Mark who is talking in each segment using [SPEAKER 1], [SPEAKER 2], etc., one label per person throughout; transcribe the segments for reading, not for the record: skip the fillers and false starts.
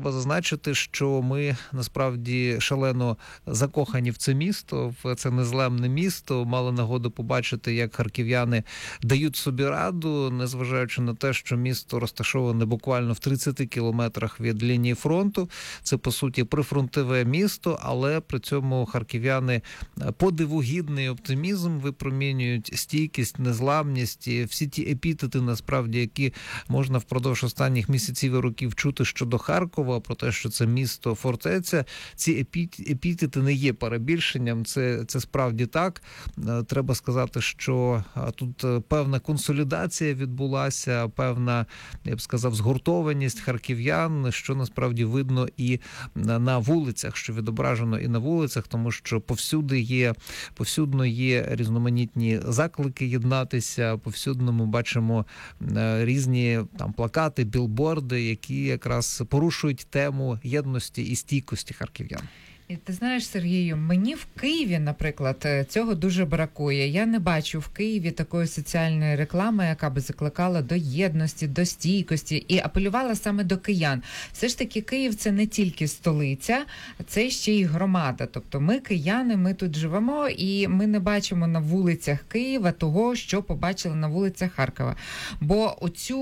[SPEAKER 1] треба зазначити, що ми насправді шалено закохані в це місто, в це незламне місто. Мали нагоду побачити, як харків'яни дають собі раду, незважаючи на те, що місто розташоване буквально в 30 кілометрах від лінії фронту. Це, по суті, прифронтове місто, але при цьому харків'яни подивогідний оптимізм випромінюють, стійкість, незламність і всі ті епітети, насправді, які можна впродовж останніх місяців і років чути щодо Харкова, про те, що це місто-фортеця. Ці епітети не є перебільшенням, це справді так. Треба сказати, що тут певна консолідація відбулася, певна, я б сказав, згуртованість харків'ян, що насправді видно і на вулицях, що відображено і на вулицях, тому що повсюдно є різноманітні заклики єднатися, повсюдно ми бачимо різні там плакати, білборди, які якраз порушують тему єдності і стійкості харків'ян.
[SPEAKER 2] І ти знаєш, Сергію, мені в Києві, наприклад, цього дуже бракує. Я не бачу в Києві такої соціальної реклами, яка би закликала до єдності, до стійкості і апелювала саме до киян. Все ж таки, Київ – це не тільки столиця, це ще й громада. Тобто ми, кияни, ми тут живемо, і ми не бачимо на вулицях Києва того, що побачили на вулицях Харкова. Бо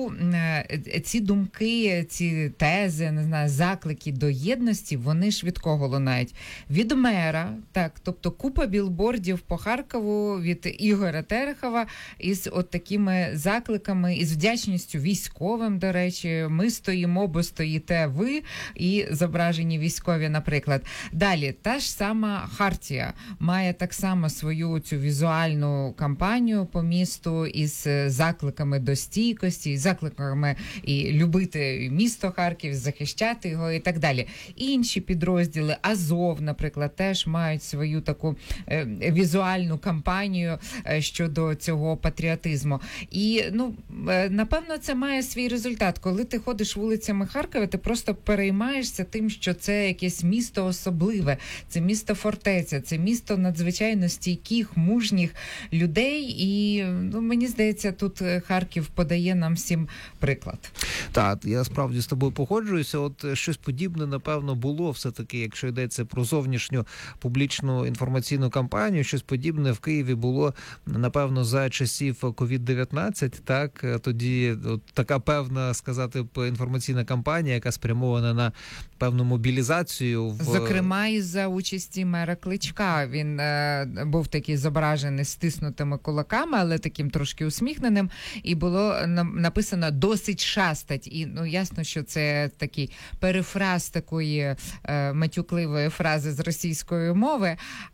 [SPEAKER 2] ці думки, ці тези, не знаю, заклики до єдності, вони ж від кого лунають? Від мера, так, тобто купа білбордів по Харкову від Ігоря Терехова із от такими закликами, із вдячністю військовим, до речі, ми стоїмо, бо стоїте ви, і зображені військові, наприклад. Далі, та ж сама Хартія має так само свою цю візуальну кампанію по місту із закликами до стійкості, із закликами і любити місто Харків, захищати його і так далі. Інші підрозділи, Азов, наприклад, теж мають свою таку візуальну кампанію щодо цього патріотизму. І, напевно, це має свій результат. Коли ти ходиш вулицями Харкова, ти просто переймаєшся тим, що це якесь місто особливе, це місто-фортеця, це місто надзвичайно стійких, мужніх людей. І, мені здається, тут Харків подає нам всім приклад.
[SPEAKER 1] Так, я справді з тобою погоджуюся. От щось подібне, напевно, було все-таки, якщо йдеться про зовнішню публічну інформаційну кампанію, щось подібне в Києві було, напевно, за часів COVID-19, так, тоді от така певна, сказати, інформаційна кампанія, яка спрямована на певну мобілізацію.
[SPEAKER 2] Зокрема, і за участі мера Кличка. Він був такий зображений стиснутими кулаками, але таким трошки усміхненим, і було написано «досить шастать». І, ясно, що це такий перефраз такої матюкливої фрази з російської мови,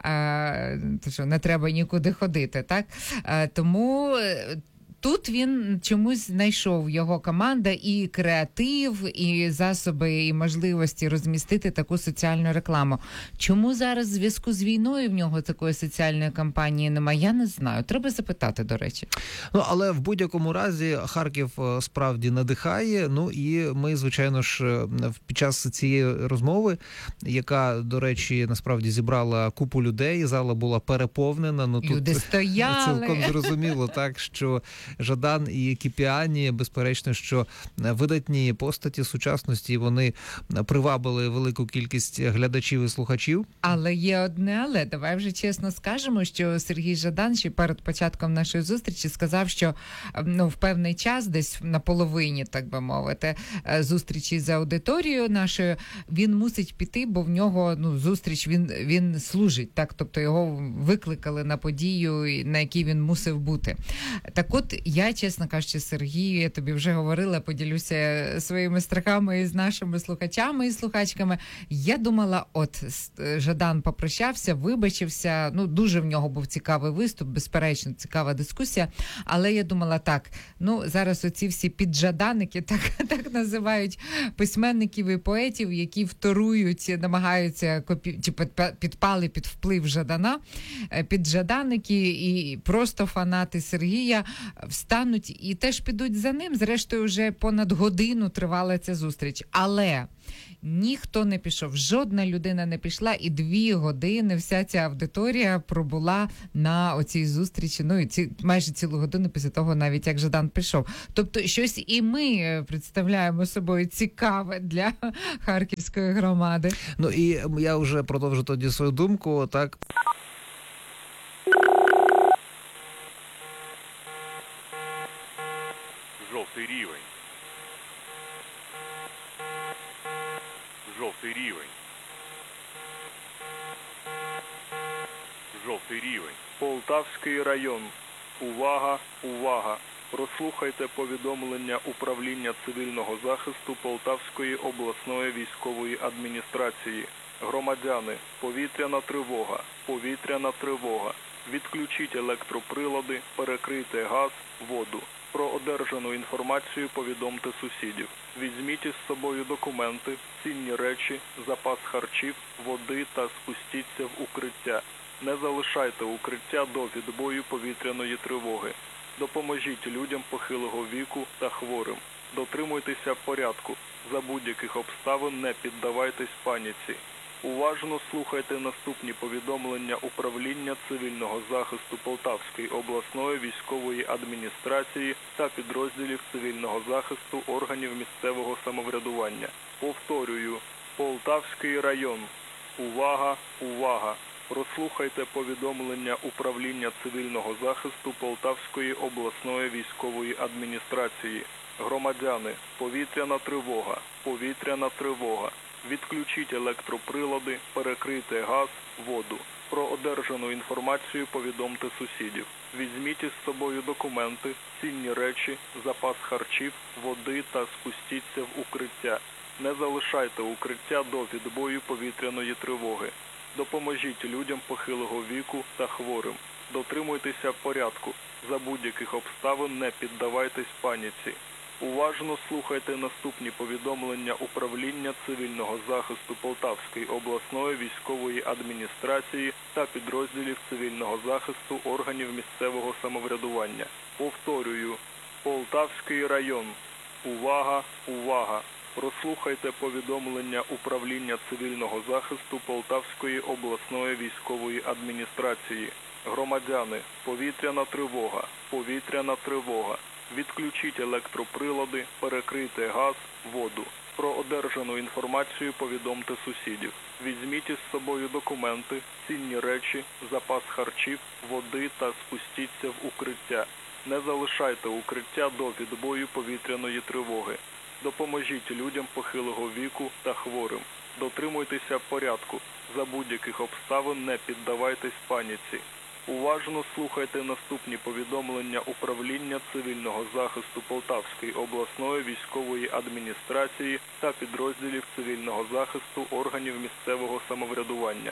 [SPEAKER 2] що не треба нікуди ходити, так? Тому тут він чомусь знайшов, його команда, і креатив, і засоби, і можливості розмістити таку соціальну рекламу. Чому зараз в зв'язку з війною в нього такої соціальної кампанії немає, я не знаю. Треба запитати, до речі.
[SPEAKER 1] Але в будь-якому разі Харків справді надихає. І ми, звичайно ж, під час цієї розмови, яка, до речі, насправді зібрала купу людей, зала була переповнена.
[SPEAKER 2] Люди
[SPEAKER 1] тут
[SPEAKER 2] стояли.
[SPEAKER 1] Цілком зрозуміло, так, що Жадан і Кіпіані, безперечно, що видатні постаті сучасності, вони привабили велику кількість глядачів і слухачів.
[SPEAKER 2] Але є одне але. Давай вже чесно скажемо, що Сергій Жадан ще перед початком нашої зустрічі сказав, що в певний час, десь на половині, так би мовити, зустрічі з аудиторією нашою, він мусить піти, бо в нього зустріч, він служить, так, тобто його викликали на подію, на якій він мусив бути. Так от, я, чесно кажучи, Сергію, я тобі вже говорила, поділюся своїми страхами із нашими слухачами і слухачками. Я думала, Жадан попрощався, вибачився, дуже в нього був цікавий виступ, безперечно, цікава дискусія, але я думала так, зараз оці всі піджаданики, так називають письменників і поетів, які вторують, намагаються підпали під вплив Жадана, піджаданики і просто фанати Сергія встануть і теж підуть за ним. Зрештою, вже понад годину тривала ця зустріч. Але ніхто не пішов, жодна людина не пішла, і 2 години вся ця аудиторія пробула на оцій зустрічі, і майже цілу годину після того, навіть як Жадан пішов. Тобто щось і ми представляємо собою цікаве для харківських Полтавської громади.
[SPEAKER 1] Ну і я вже продовжу тоді свою думку, так.
[SPEAKER 3] Жовтий рівень. Жовтий рівень. Жовтий рівень.
[SPEAKER 4] Полтавський район. Увага, увага! Прослухайте повідомлення Управління цивільного захисту Полтавської обласної військової адміністрації. Громадяни, повітряна тривога, повітряна тривога. Відключіть електроприлади, перекрийте газ, воду. Про одержану інформацію повідомте сусідів. Візьміть із собою документи, цінні речі, запас харчів, води та спустіться в укриття. Не залишайте укриття до відбою повітряної тривоги. Допоможіть людям похилого віку та хворим. Дотримуйтеся порядку. За будь-яких обставин не піддавайтесь паніці. Уважно слухайте наступні повідомлення Управління цивільного захисту Полтавської обласної військової адміністрації та підрозділів цивільного захисту органів місцевого самоврядування. Повторюю, Полтавський район. Увага, увага! Прослухайте повідомлення Управління цивільного захисту Полтавської обласної військової адміністрації. Громадяни, повітряна тривога, повітряна тривога. Відключіть електроприлади, перекрийте газ, воду. Про одержану інформацію повідомте сусідів. Візьміть із собою документи, цінні речі, запас харчів, води та спустіться в укриття. Не залишайте укриття до відбою повітряної тривоги. Допоможіть людям похилого віку та хворим. Дотримуйтеся порядку. За будь-яких обставин не піддавайтесь паніці. Уважно слухайте наступні повідомлення Управління цивільного захисту Полтавської обласної військової адміністрації та підрозділів цивільного захисту органів місцевого самоврядування. Повторюю, Полтавський район. Увага, увага! Прослухайте повідомлення Управління цивільного захисту Полтавської обласної військової адміністрації. Громадяни, повітряна тривога, повітряна тривога. Відключіть електроприлади, перекрийте газ, воду. Про одержану інформацію повідомте сусідів. Візьміть із собою документи, цінні речі, запас харчів, води та спустіться в укриття. Не залишайте укриття до відбою повітряної тривоги. Допоможіть людям похилого віку та хворим. Дотримуйтеся порядку. За будь-яких обставин не піддавайтесь паніці. Уважно слухайте наступні повідомлення Управління цивільного захисту Полтавської обласної військової адміністрації та підрозділів цивільного захисту органів місцевого самоврядування.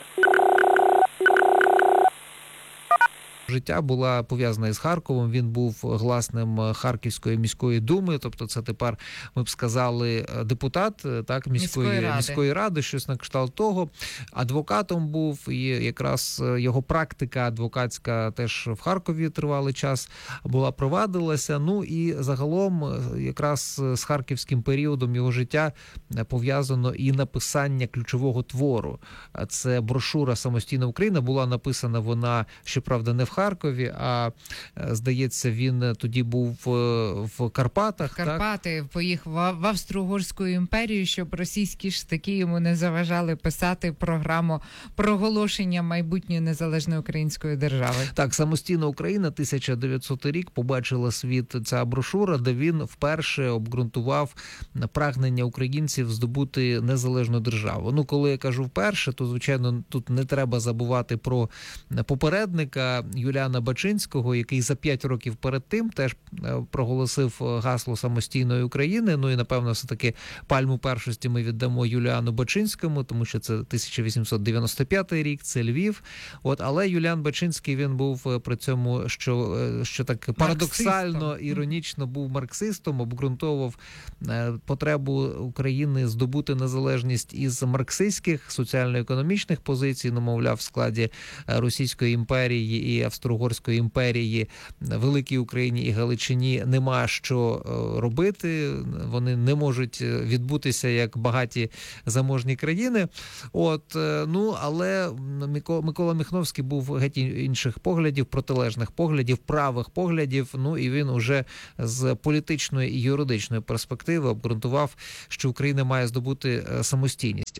[SPEAKER 1] Життя була пов'язана із Харковом. Він був гласним Харківської міської думи, тобто це тепер, ми б сказали, депутат так міської ради, щось на кшталт того. Адвокатом був, і якраз його практика адвокатська теж в Харкові тривалий час провадилася. Ну і загалом якраз з харківським періодом його життя пов'язано і написання ключового твору. Це брошура «Самостійна Україна». Була написана вона, щоправда, не в Харкові, а, здається, він тоді був в Карпатах.
[SPEAKER 2] Карпати, так? Поїхав в Австро-Угорську імперію, щоб російські штики йому не заважали писати програму проголошення майбутньої незалежної української держави.
[SPEAKER 1] Так, «Самостійна Україна», 1900 рік, побачила світ ця брошура, де він вперше обґрунтував прагнення українців здобути незалежну державу. Ну, коли я кажу вперше, то, звичайно, тут не треба забувати про попередника Юліана Бачинського, який за 5 років перед тим теж проголосив гасло самостійної України. Ну і, напевно, все-таки пальму першості ми віддамо Юліану Бачинському, тому що це 1895 рік, це Львів. Але Юліан Бачинський, він був при цьому, що так парадоксально, іронічно, був марксистом, обґрунтовував потребу України здобути незалежність із марксистських соціально-економічних позицій, мовляв, в складі Російської імперії і Австро-Угорської імперії великій Україні і Галичині нема що робити, вони не можуть відбутися як багаті заможні країни. Але Микола Міхновський був геть інших поглядів, протилежних поглядів, правих поглядів, і він уже з політичної і юридичної перспективи обґрунтував, що Україна має здобути самостійність.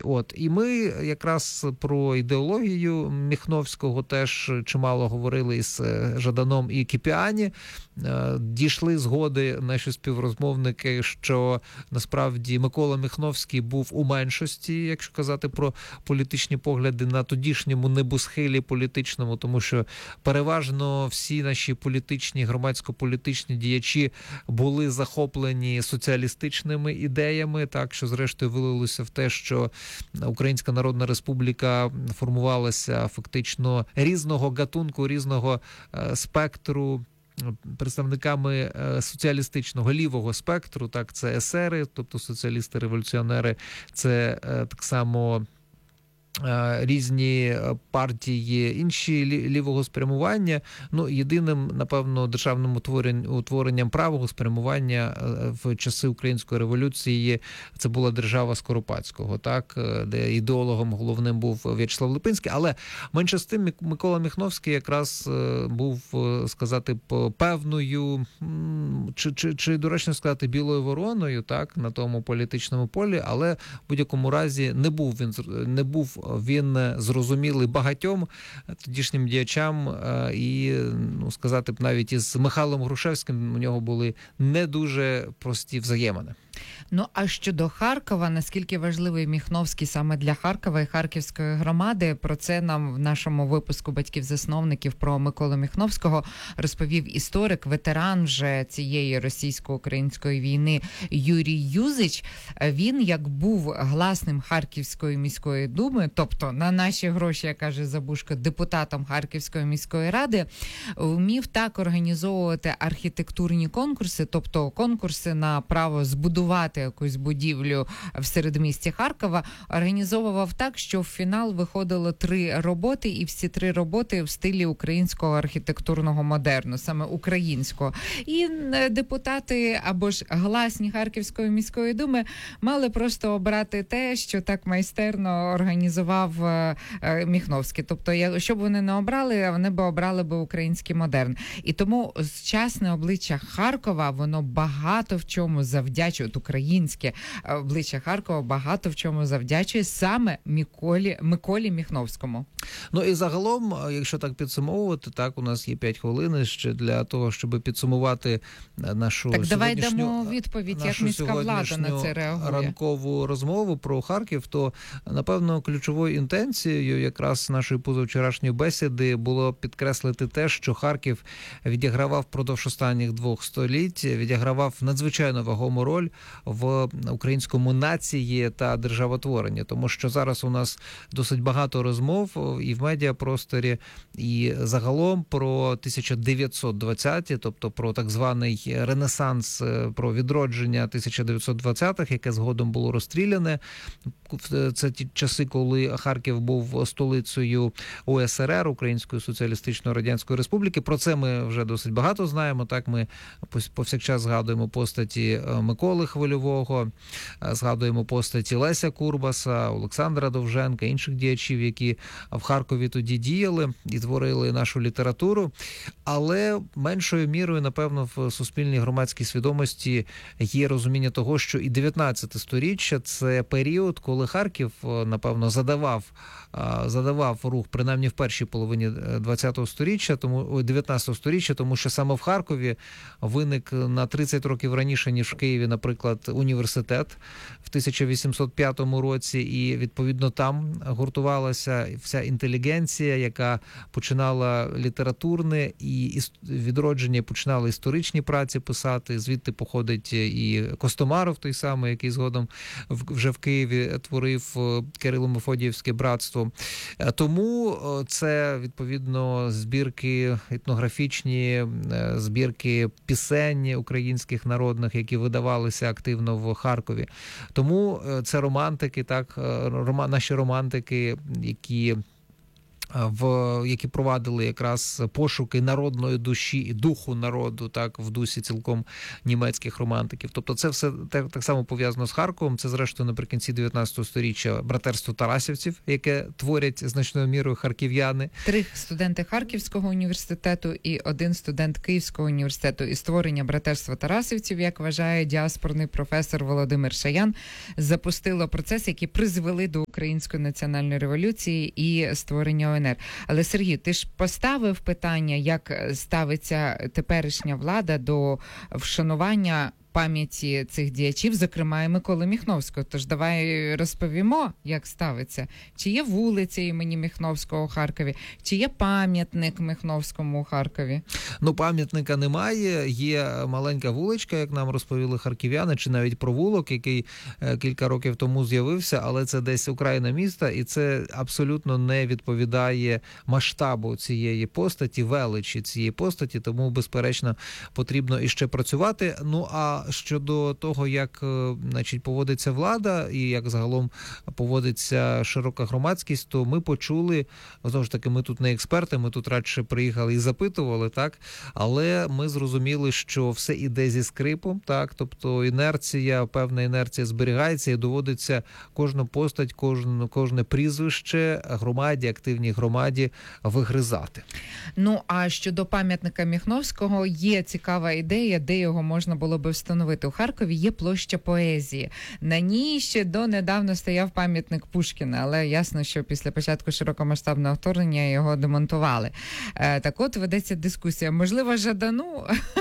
[SPEAKER 1] І ми якраз про ідеологію Міхновського теж чимало говорили із Жаданом і Кіпіані. Дійшли згоди наші співрозмовники, що насправді Микола Міхновський був у меншості, якщо казати про політичні погляди, на тодішньому небосхилі політичному, тому що переважно всі наші політичні, громадсько-політичні діячі були захоплені соціалістичними ідеями, так, що зрештою вилилося в те, що Українська Народна Республіка формувалася фактично різного гатунку, різного спектру, представниками соціалістичного лівого спектру, так, це есери, тобто соціалісти-революціонери, це так само різні партії, інші лівого спрямування. Єдиним, напевно, державним утворенням правого спрямування в часи Української революції це була держава Скоропадського, так, де ідеологом головним був В'ячеслав Липинський, але менше з тим Микола Міхновський якраз був, сказати, певною, чи доречно сказати, білою вороною, так, на тому політичному полі, але в будь-якому разі не був він зрозумілий багатьом тодішнім діячам, і, сказати б, навіть із Михайлом Грушевським у нього були не дуже прості взаємини.
[SPEAKER 2] А щодо Харкова, наскільки важливий Міхновський саме для Харкова і Харківської громади, про це нам в нашому випуску батьків-засновників про Миколу Міхновського розповів історик, ветеран вже цієї російсько-української війни Юрій Юзич. Він, як був гласним Харківської міської думи, тобто на наші гроші, як каже Забушко, депутатом Харківської міської ради, вмів так організовувати архітектурні конкурси, тобто конкурси на право збудувати якусь будівлю в середмісті Харкова, організовував так, що в фінал виходило 3 роботи, і всі 3 роботи в стилі українського архітектурного модерну, саме українського. І депутати або ж гласні Харківської міської думи мали просто обрати те, що так майстерно організував Міхновський. Тобто, що б вони не обрали, вони б обрали український модерн. І тому сучасне обличчя Харкова, воно багато в чому завдячує, українське обличчя Харкова багато в чому завдячує саме Миколі Міхновському.
[SPEAKER 1] І загалом, якщо так підсумовувати, так, у нас є 5 хвилин ще для того, щоб підсумувати нашу
[SPEAKER 2] давай дамо відповідь, як міська влада на це реагує.
[SPEAKER 1] Ранкову розмову про Харків, то, напевно, ключовою інтенцією якраз нашої позавчорашньої бесіди було підкреслити те, що Харків відігравав впродовж останніх 2 століть, відігравав надзвичайно вагому роль в українському нації та державотворенні, тому що зараз у нас досить багато розмов і в медіапросторі, і загалом про 1920-ті, тобто про так званий ренесанс, про відродження 1920-х, яке згодом було розстріляне. Це ті часи, коли Харків був столицею УСРР, Української Соціалістичної Радянської Республіки. Про це ми вже досить багато знаємо. Так, ми повсякчас згадуємо постаті Миколи Хвильового, згадуємо постаті Леся Курбаса, Олександра Довженка, інших діячів, які в Харкові тоді діяли і творили нашу літературу. Але меншою мірою, напевно, в суспільній громадській свідомості є розуміння того, що і 19 сторіччя – це період, коли Харків, напевно, задавав рух, принаймні в першій половині 19 сторіччя, тому що саме в Харкові виник на 30 років раніше, ніж в Києві, наприклад, університет в 1805 році, і, відповідно, там гуртувалася вся інтелігенція, яка починала літературне і відродження, починала історичні праці писати. Звідти походить і Костомаров той самий, який згодом вже в Києві творив Кирило-Мефодіївське братство. Тому це, відповідно, збірки етнографічні, збірки пісень українських народних, які видавалися активно в Харкові. Тому це романтики, так, наші романтики, які які провадили якраз пошуки народної душі і духу народу, так, в дусі цілком німецьких романтиків. Тобто це все так само пов'язано з Харковом. Це, зрештою, наприкінці 19 століття братерство тарасівців, яке творять значною мірою харків'яни.
[SPEAKER 2] 3 студенти Харківського університету і 1 студент Київського університету. І створення братерства тарасівців, як вважає діаспорний професор Володимир Шаян, запустило процес, який призвели до Української національної революції і створення ОНР. Але, Сергій, ти ж поставив питання, як ставиться теперішня влада до вшанування пам'яті цих діячів, зокрема і Миколи Міхновського. Тож давай розповімо, як ставиться. Чи є вулиця імені Міхновського у Харкові? Чи є пам'ятник Міхновському у Харкові?
[SPEAKER 1] Ну, пам'ятника немає. Є маленька вуличка, як нам розповіли харків'яни, чи навіть провулок, який кілька років тому з'явився, але це десь окраїна міста, і це абсолютно не відповідає масштабу цієї постаті, величі цієї постаті, тому, безперечно, потрібно іще працювати. Ну, а щодо того, як, значить, поводиться влада і як загалом поводиться широка громадськість, то ми почули, знову ж таки, ми тут не експерти, ми тут радше приїхали і запитували, так, але ми зрозуміли, що все іде зі скрипом, так, тобто певна інерція зберігається і доводиться кожну постать, кожне прізвище громаді, активній громаді вигризати.
[SPEAKER 2] Ну, а щодо пам'ятника Міхновського, є цікава ідея, де його можна було би встановити. У Харкові є площа поезії. На ній ще донедавна стояв пам'ятник Пушкіна, але ясно, що після початку широкомасштабного вторгнення його демонтували. Так от ведеться дискусія. Можливо, Жадану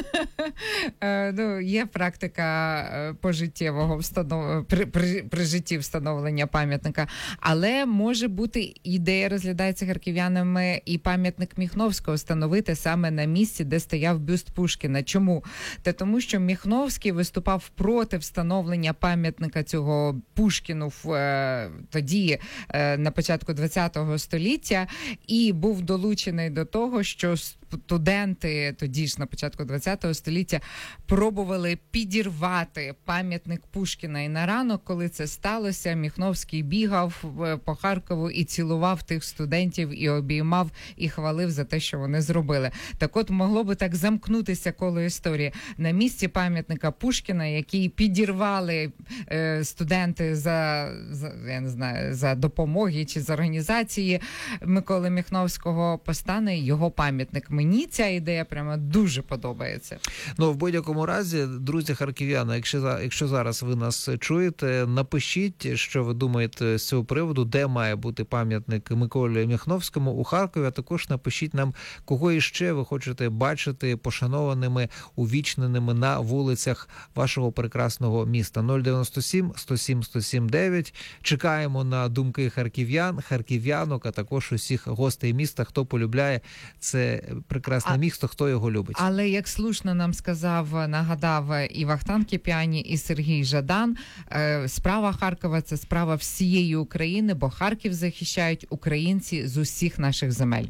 [SPEAKER 2] є практика пожиттєвого при житті встановлення пам'ятника, але може бути ідея, розглядається харків'янами, і пам'ятник Міхновського встановити саме на місці, де стояв бюст Пушкіна. Чому? Тому що Міхновський виступав проти встановлення пам'ятника цього Пушкіну тоді, на початку ХХ століття, і був долучений до того, що студенти тоді ж на початку ХХ століття пробували підірвати пам'ятник Пушкіна. І на ранок, коли це сталося, Міхновський бігав по Харкову і цілував тих студентів, і обіймав, і хвалив за те, що вони зробили. Так от, могло би так замкнутися коло історії. На місці пам'ятника Пушкіна, який підірвали студенти я не знаю, за допомоги чи за організації Миколи Міхновського, постане його пам'ятник. Мені ця ідея прямо дуже подобається.
[SPEAKER 1] Ну, в будь-якому разі, друзі харків'яни, якщо зараз ви нас чуєте, напишіть, що ви думаєте з цього приводу, де має бути пам'ятник Миколі Міхновському у Харкові, а також напишіть нам, кого іще ви хочете бачити пошанованими, увічненими на вулицях вашого прекрасного міста. 097 107 107 9. Чекаємо на думки харків'ян, харків'янок, а також усіх гостей міста, хто полюбляє це прекрасне місто, хто його любить.
[SPEAKER 2] Але, як слушно нам нагадав і Вахтанг Кіпіані, і Сергій Жадан, справа Харкова – це справа всієї України, бо Харків захищають українці з усіх наших земель.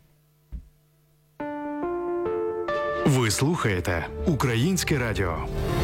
[SPEAKER 3] Ви слухаєте Українське радіо.